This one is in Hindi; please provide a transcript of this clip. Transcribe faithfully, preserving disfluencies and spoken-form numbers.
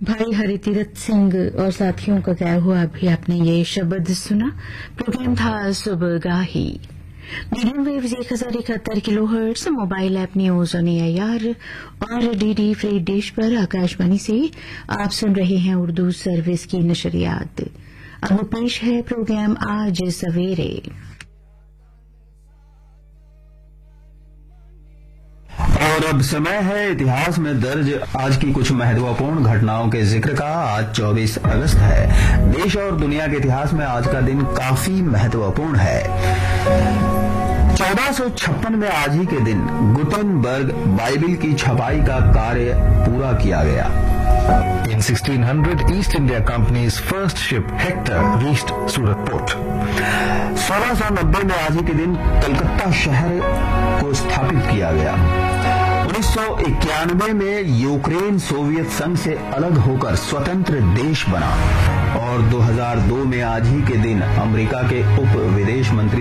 भाई हरितीरथ सिंह और साथियों का गाया हुआ अभी आपने ये शब्द सुना। प्रोग्राम था सुबहगाही। मीडियम वेव्स एक हजार इकहत्तर kilo hertz, mobile app news on AIR और डीडी फ्री डिश पर आकाशवाणी से आप सुन रहे हैं उर्दू सर्विस की नशरियात। अब पेश है प्रोग्राम आज सवेरे। और अब समय है इतिहास में दर्ज आज की कुछ महत्वपूर्ण घटनाओं के जिक्र का। आज चौबीस अगस्त है। देश और दुनिया के इतिहास में आज का दिन काफी महत्वपूर्ण है। चौदह सौ छप्पन में आज ही के दिन गुटेनबर्ग बाइबिल की छपाई का कार्य पूरा किया गया। In sixteen hundred, East India Company's first ship Hector reached Surat port. सोलह सौ नब्बे में आज ही के दिन कलकत्ता शहर को स्थापित किया गया। उन्नीस सौ इक्यानवे में यूक्रेन सोवियत संघ से अलग होकर स्वतंत्र देश बना। और दो हज़ार दो में आज ही के दिन अमेरिका के उप विदेश मंत्री